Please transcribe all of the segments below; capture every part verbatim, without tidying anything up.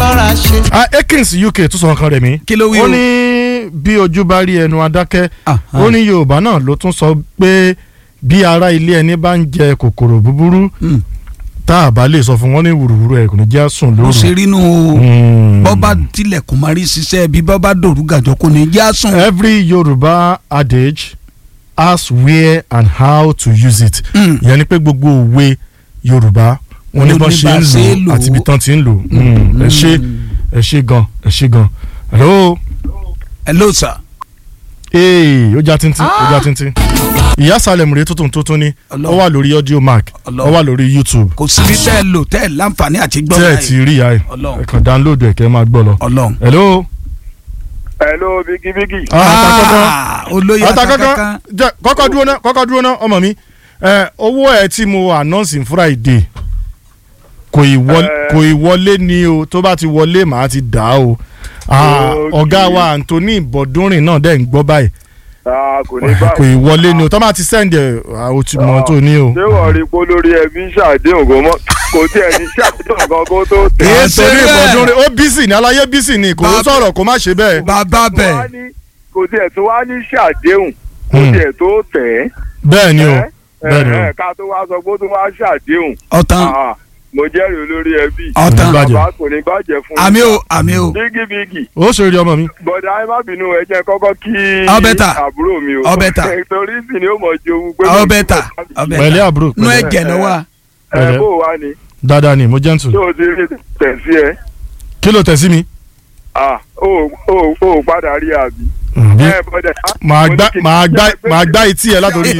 lọ́ra ṣe. Akins U K tún sọ nǹkan rẹ̀ mí. kí ló wí o. ó ní bí ojú bá rí ẹnu adákẹ́ ó ní Yorùbá náà ló tún sọ pé bí ara ilé ẹni bá ń jẹ kòkòrò búburú tá a bá lè sọ fún wọn ní wùrùwùrù ẹ kò ní jẹ́ sùn lóru. ó ṣe rí nu bọ́bá tilẹ̀kùn máa rí ṣiṣẹ́ bí bọ́bá dòrú gàjọ kò ní jẹ́ sùn. Every Yorùbá adage has where and how to use it. ìyẹn ni pé gbogbo òwe Yorùbá wọn ní bọ́n ṣe ń lò àti ibi tán ti ń lò. ẹ ṣe ẹ ṣe gan ẹ ṣe gan. hello. hello sir. ee ó já tíntín ó já tíntín. ìyá Salem rèé tuntun tuntun ni ó wà lórí audio mark ó wà lórí YouTube. kò sí bí tẹ́ ẹ lò tẹ́ ẹ láǹfààní àti gbọ́ tẹ́ ẹ ti rí ìyá ẹ ẹ kàn download ẹ kẹ́ ẹ máa gbọ́ lọ. hello. hello bigi bigi. olóyè àtàkọ́kọ́ kọ́kọ́ dúró ná kọ́kọ́ dúró ná ọmọ mi owó ẹ tí mo announce in Friday kò ì wọlé ni o tó bá ti wọlé màá ti dà o ọ̀gá wa Anthony Bọ̀dúnrìn náà dẹ̀ ń gbọ́ báyìí kò ì wọlé ni o tó bá ti send ẹ̀ o ti mọ̀ tó ní o. ṣé wọ́n rí pé lórí ẹbí ṣàdéhùn kò mọ́ kò tiẹ̀ ní ṣàdéhùn kan kó tó tẹ̀. Anthony Bọ̀dúnrìn ó bísì ní aláyé bísì ni kò sọ̀rọ̀ kó má ṣe bẹ́ẹ̀. bàbá bẹ́ẹ̀. kò tiẹ̀ tó wá ní ṣàdéhùn kò tiẹ̀ tó tẹ̀. bẹ́ẹ̀ ni o bẹ́ẹ̀ ni o. ká tó wá sọ pé ó tó wá ṣàdéhùn. ọ̀tán mo jẹ́rìí olórí ẹbí. ọ̀tán bàbá kò ní bàjẹ́ fún mi. àmì o àmì o. bígì bígì. ó ṣe rí ọmọ mi. bọ̀dà ẹ má bínú ẹ jẹ́ kọ́kọ́ kí ọbẹ̀ta àbúrò mi o. ọbẹ̀ta torí sì ni ó mọ̀ jowú pé. ọbẹ̀ta ọbẹ̀ta pẹ̀lẹ́ àbúrò. nú ẹ̀jẹ̀ lọ wa. ẹ bó wa ni. dáadáa ni mo jẹ́ǹtù. ṣé o ti rí tẹ̀sí ẹ. kí ló tẹ̀ sí mi. ah o o o padà rí àbí. màá gbá màá gbá màá gbá etí ẹ látòrí.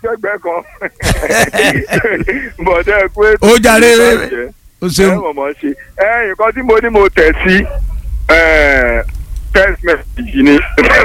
bọ̀dẹ̀ ẹ kú ètò. ó jàre o ṣeun. ẹ mọ̀ mọ̀ ṣe ẹ nǹkan tí mo ní mo tẹ̀ sí text message ni.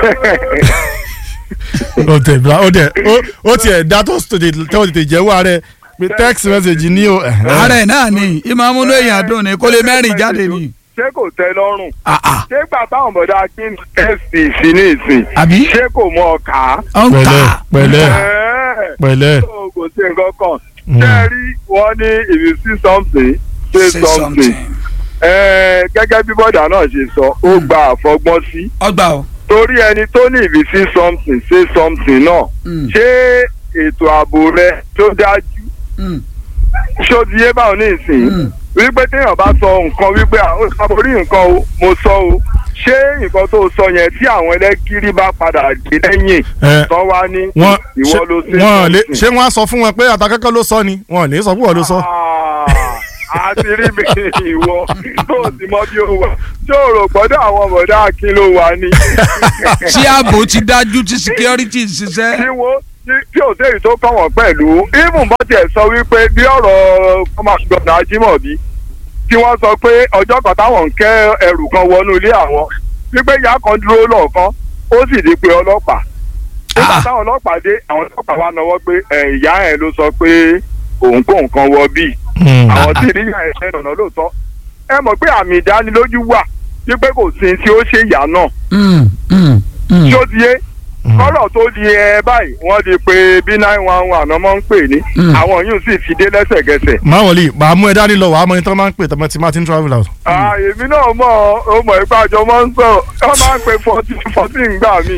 o tẹ bla o tẹ o tiẹ̀ dátọ tó tètè jẹ́wọ́ ààrẹ pé text message ni o. ààrẹ náà ni ìmàmúlò èèyàn dùn ní kó lè mẹ́rin jáde ni. ṣé kò tẹ́ lọ́rùn. ṣé gbà táwọn bọ̀dá kí n tẹ́sì sí ní ìsìn. àbí. ṣé kò mọ ọ̀ka. pẹ̀lẹ́ pẹ̀lẹ́ pẹ̀lẹ́. kò sí nǹkan kan. ṣé ẹ rí wọ́n ní if you see something say, say something. gẹ́gẹ́ bí bọ́dà náà ṣe sọ ó gba àfọgbọ́n sí. ọgbà o. torí ẹni tó ní if you see something say something náà. ṣé ètò ààbò rẹ tó dájú. ṣó ti yé báwọn ní ìsìn. wípé téèyàn bá sọ nǹkan wípé àwọn ìsàbórí nǹkan o mo sọ o ṣé nǹkan tó sọ yẹn tí àwọn ẹlẹ́gìrì bá padà dé lẹ́yìn tó wá ní ìwọ ló ṣe sọ. ṣé wọ́n á sọ fún wọn pé àtàkẹ́kọ̀ọ́ ló sọ ni wọn ò ní sọ fún wọn ló sọ. àti rí mi ìwọ tó sì mọ bí ó wà tí ò rò gbọ́dọ̀ àwọn bọ̀dá akin ló wà ní. tí ààbò ti dájú tí security ń ṣiṣẹ́. tí wọ́n tí ò sẹ́yìn tó kọ́ wọ́n pẹ̀lú even bá tiẹ̀ sọ wípé bí ọ̀rọ̀ kọ́másùgbọ̀nà Ajímọ̀bí tí wọ́n sọ pé ọjọ́ kan táwọn ń kẹ́ ẹrù kan wọnú ilé àwọn wípé ìyá kan dúró lọ́ọ̀kan ó sì di pé ọlọ́pàá nígbà táwọn ọlọ́pàá dé àwọn ọlọ́pàá wá náwó pé ìyá ẹ̀ ló sọ pé òun kó nǹkan wọ bíi àwọn tí ìdíyà ẹ̀ ṣẹ́ nàná lóòótọ́ ẹ mọ̀ pé àmì ìdánilójú wà wípé kò sí tí ó ṣe ìyá náà tí ó ti yé kọ́rọ̀ tó di ẹ báyìí wọ́n di pé bí nine one one ọmọ ń pè ní àwọn yìí sì fi dé lẹ́sẹ̀kẹsẹ̀. máa wọlé màá mú ẹ dání lọ wàá mọ ẹni tí wọ́n máa ń pè tọmọ tí martin travel out. èmi náà mọ̀ ó mọ̀ ipá àjọ máa ń sọ wọ́n máa ń pè fourteen fourteen gbà mí.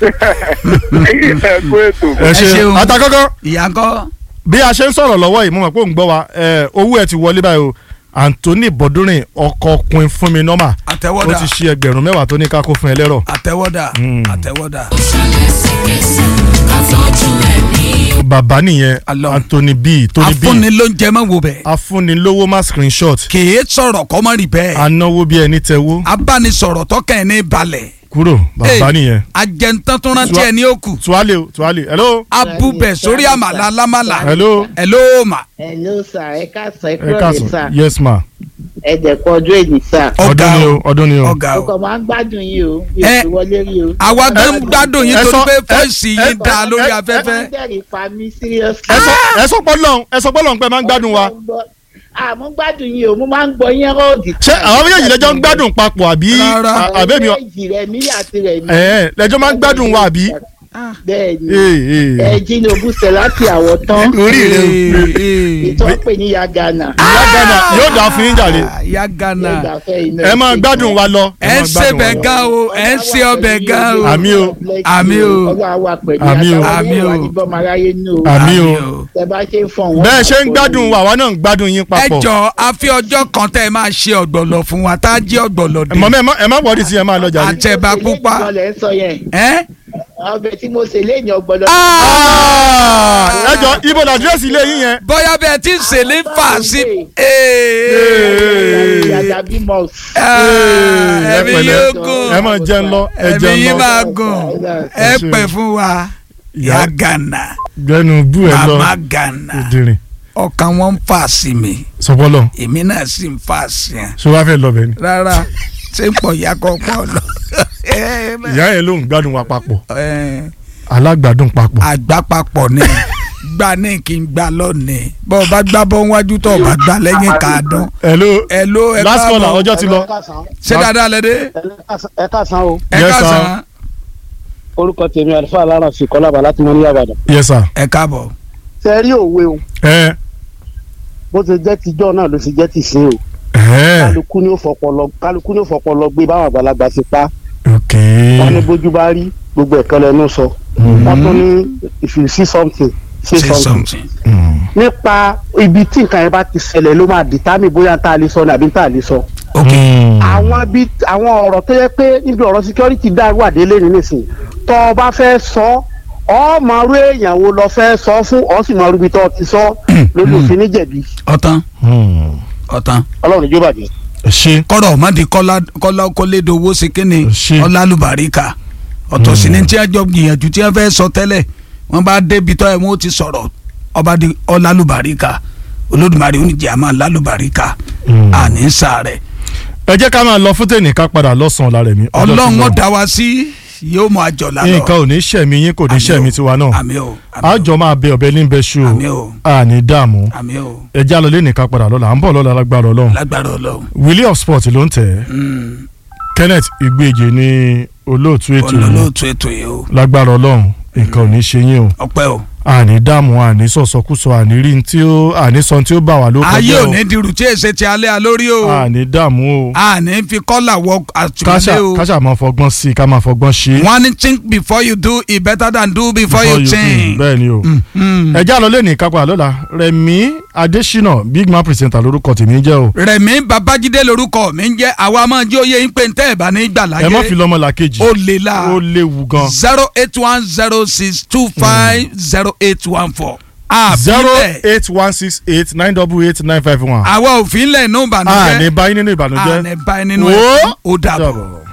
ẹ kú ètò. ẹ ṣeun àtàkọ́kọ́. ìyá ńkọ́. bí a ṣe ń sọ̀rọ̀ lọ́wọ́ yìí mo mọ̀ pé òun gbọ́ wa owó ẹ ti wọlé báyìí o Anthony Bọ̀dúnrìn ọkọ kun fún mi nọ́mà àtẹwọ́dà ó ti ṣe ẹgbẹ̀rún mẹ́wàá tó ní ká kó fún ẹ lẹ́rọ̀. àtẹwọ́dà àtẹwọ́dà. bàbá nìyẹn Anthony B Tony B afúnni ló ń jẹ mọ́ wo bẹ́ẹ̀. afúnni lówó má screenshot. kèé sọ̀rọ̀ kọ́ mọ́ rí bẹ́ẹ̀. anáwó bí ẹni tẹ́wó. abánisọ̀rọ̀ tọ́kàn ẹ̀ ní balẹ̀. kúrò bàbá nìyẹn. ajẹ́ntán tó rántí ẹ̀ ní òkú. tuwale o tuwale hello. abubẹ sórí àmàlà alámàlà. hello. hello ma. hello sir ẹ káàsán ẹ kúrò ní sir. yes ma. ẹ dẹ̀kọ́ ọdún èyí sir. ọdún ni o ọdún ni o. ọ̀gá o. ọkọ̀ máa ń gbádùn yín o mi ò fi wọlé rí o. àwa gbé ń gbádùn yín torí pé fọ́ọ̀sì yín dá lórí afẹ́fẹ́. ẹ bẹ̀rẹ̀ pa mí seriously. ẹ sọ pé lọ́n ẹ sọ pé lọ́n pé máa ń gbádùn wa. àmọ́ gbádùn yín o mo máa ń gbọ́ yín rọ́ọ̀dì. ṣé àwọn méjèèjì lẹ́jọ́ ń gbádùn papọ̀ àbí àbẹ́mi. méjì rẹ̀ mí àti rẹ̀ mí. lẹ́jọ́ máa ń gbádùn wa àbí. bẹ́ẹ̀ ni Ee, ee. ẹ Tinubu ṣe láti àwọ̀ tán orí rẹ o. ìtọ́ pè ní ya Ghana. ìyá Ghana yóò dà fún yín jàre. ya Ghana ẹ máa gbádùn wa lọ. ẹ ń ṣe bẹ̀ gan o ẹ ń ṣe ọbẹ̀ gan o. Àmì o. Àmì o. Àmì o. Àmì o. Àmì o. bẹ́ẹ̀ ṣe ń gbádùn wa àwa náà ń gbádùn yín ẹ papọ̀. jọ a fi ọjọ́ kan tẹ́ ẹ máa ṣe ọ̀gbọ̀lọ̀ fún wa tá a jẹ́ ọ̀gbọ̀lọ̀ dé. mọ̀ mẹ́ ẹ má wọ́ọ́dì tí ẹ máa lọ jàre. àtẹ̀bà pupa. ẹ ọbẹ̀ tí mo ṣe léyìn ọgbọ̀lọ́. ẹ jọ ibo la dírẹ́sì ilé yín yẹn. bóyá bẹ́ẹ̀ tí ń ṣèlè fà sí. yàtà bímọ. ẹ̀mí yóò gùn ẹ máa jẹun lọ ẹ ẹ̀mí jẹun yìí lọ. máa gùn ẹ pẹ̀ fún wa. ya Ghana gbẹnu bú ẹ lọ mama Ghana ìdìrín ọkàn wọn ń fà sí mi sọpọlọ èmi náà sì ń fà sí ẹ. ṣé wàá fẹ́ lọ bẹ́ẹ̀ ni. rárá ṣé ń pọ̀ ya kọ́ pọ̀ lọ. ìyá yẹn ló ń gbádùn wa papọ̀ Ẹ, alágbádùn papọ̀. àgbà papọ̀ ni gbà ní kí n gbà lónìí bọ́ ọ bá gbá bọ́ wájú tó o bá gbà lẹ́yìn káàdùn. hello ẹ ló ẹ last caller káàbọ̀ ọjọ́ ti lọ. ṣé dáadáa lẹ dé. ẹ káàsán o ẹ Yes, káàsán orúkọ tèmi àlùfáà aláràn sí kọlábà láti mọ ní Ìbàdàn. yes sir. ẹ káàbọ̀. ṣe rí òwe o ẹ bó ti jẹ́ tijọ́ náà ló ti jẹ́ tìsín o ẹ kálukú ni ó fọpọlọ kálukú ni ó fọpọlọ gbé báwọn àgbàlagbà ti pa ok. wọn ní bójú bá rí gbogbo ẹ̀kọ́ lẹ́nu sọ wọn tún ní if you see something say say something. something. Mm. nípa ibi tí nǹkan yẹn bá ti ṣẹlẹ̀ ló máa determine bóyá tá a lè sọ ní àbí tá a lè sọ. ok Mm. àwọn bí àwọn ọ̀rọ̀ tó yẹ pé níbi ọ̀rọ̀ security dá wà délé ní nísìnyí tó o bá fẹ́ sọ ọ máa rú èèyàn wo lọ fẹ́ sọ fún ọ sì máa rú ibi tó o ti sọ lórí òfin níjẹ̀bi ọ̀tán Mm. ọ̀tán ọlọ́run ìjọba bàjẹ́. ṣe kọ́rọ̀ ọ̀mọ́dé kọ́lá kọ́lá kọ́lédowó ṣe kíni Ṣé. ọlálùbáríkà ọ̀tọ̀ sí ni tí wọ́n jọ gbìyànjú tí wọ́n fẹ́ sọ tẹ́lẹ̀ wọ́n bá débi tọ́ ẹ̀ wọ́n ti sọ̀rọ̀ ọba di ọlálùbáríkà olódùmarè oníjì àmọ́ ọlálùbáríkà Mm. àní sàárẹ̀ ẹ jẹ́ ká máa lọ fún tèmi ká padà lọ́sàn-án lára mi. ọjọ́ ti ọlọ́run lọ. ó dá wa sí yóò mọ àjọlá lọ. nǹkan ò ní ṣẹ̀mí yín kò ní Àmín ṣẹ̀mí o. tiwa náà. àmì o àmì o, àjọ máa bẹ ọ̀bẹ ní bẹ́ṣu àmì o àní dààmú. àmì o ẹ já lọ lé nìkan padà lọ́la à ń bọ̀ lọ́la lágbára ọlọ́run. lágbára Ọlọ́run. Willie of Sport ló ń tẹ̀ ẹ́. Mm, Kenneth Igbeje ní olóòtú ètò yìí. olólóòtú ètò yìí o lágbára ọlọ́run nǹkan ò ní ṣe yín o. ọpẹ́ o. àní dààmú àní sọ̀sọ̀kúsọ àní rí tí ó àní sọ tí ó bà wá ló kọjá o. ayé ò ní dirù tí èsè ti alẹ́ alórí o. àní dààmú o. àní fi kọ́là wọ káṣà àtúndé o. káṣà máa fọgbọ́n sí i ká máa fọgbọ́n ṣe. wọ́n ní think before you do it better than do before, you think. bẹ́ẹ̀ ni o. Mm. ẹ já lọ lé ní kápá lọ́la Rẹ̀mí Adésínà big man presenter lórúkọ tèmi jẹ́ o. Rẹ̀mí Babájídé lorúkọ mi ń jẹ́ àwa máa jẹ́ oyè ń pè ń tẹ́ ẹ̀ bá ní gbà láyé. ẹ má fi lọ́mọ làkejì. ó lè la ó léwu gan. zero eight one zero six two five zero eight one four. zero àbílẹ̀ eight one six eight nine double eight nine five one. àwa òfin lẹ̀ nù a ní ìbànújẹ́ báyìí nínú ìbànújẹ́. àní báyìí nínú Wo. ẹ̀ ó dàbọ̀. Dàbọ̀.